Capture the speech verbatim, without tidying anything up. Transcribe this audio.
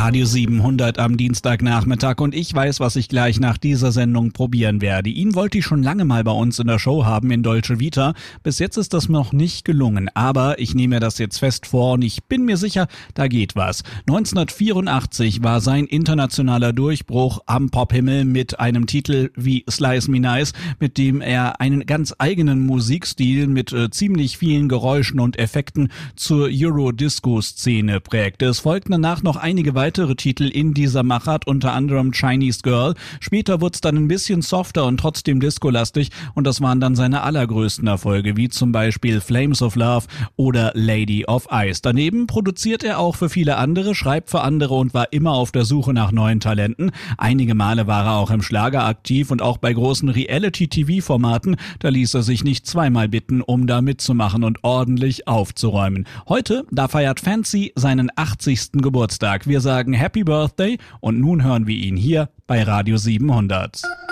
Radio siebenhundert am Dienstagnachmittag und ich weiß, was ich gleich nach dieser Sendung probieren werde. Ihn wollte ich schon lange mal bei uns in der Show haben in Dolce Vita. Bis jetzt ist das noch nicht gelungen, aber ich nehme mir das jetzt fest vor und ich bin mir sicher, da geht was. neunzehnhundertvierundachtzig war sein internationaler Durchbruch am Pophimmel mit einem Titel wie Slice Me Nice, mit dem er einen ganz eigenen Musikstil mit äh, ziemlich vielen Geräuschen und Effekten zur Euro-Disco-Szene prägte. Es folgten danach noch einige weitere Titel in dieser Machart, unter anderem Chinese Girl. Später wurde es dann ein bisschen softer und trotzdem discolastig und das waren dann seine allergrößten Erfolge, wie zum Beispiel Flames of Love oder Lady of Ice. Daneben produziert er auch für viele andere, schreibt für andere und war immer auf der Suche nach neuen Talenten. Einige Male war er auch im Schlager aktiv und auch bei großen Reality-T V-Formaten, da ließ er sich nicht zweimal bitten, um da mitzumachen und ordentlich aufzuräumen. Heute, da feiert Fancy seinen achtzigsten Geburtstag. Wir sagen Happy Birthday und nun hören wir ihn hier bei Radio siebenhundert.